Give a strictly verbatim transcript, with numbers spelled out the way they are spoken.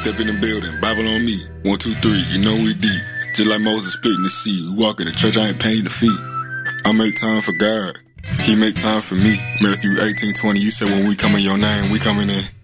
step in the building, Bible on me. One, two, three, you know we deep. Just like Moses splitting the sea. We walk in the church, I ain't paying the fee. I make time for God. He make time for me. Matthew eighteen twenty, you said when we come in your name, we coming in.